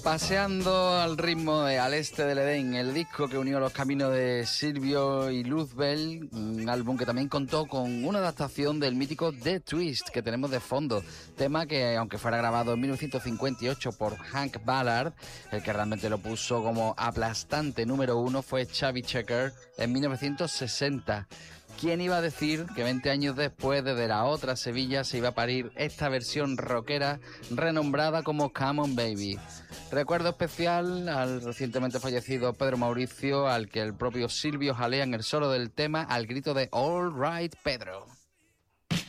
Paseando al ritmo de Al Este del Edén, el disco que unió los caminos de Silvio y Luzbel, un álbum que también contó con una adaptación del mítico The Twist que tenemos de fondo, tema que aunque fuera grabado en 1958 por Hank Ballard, el que realmente lo puso como aplastante número 1 fue Chubby Checker en 1960. ¿Quién iba a decir que 20 años después, desde la otra Sevilla, se iba a parir esta versión rockera renombrada como Come On Baby? Recuerdo especial al recientemente fallecido Pedro Mauricio, al que el propio Silvio jalea en el solo del tema al grito de All Right Pedro.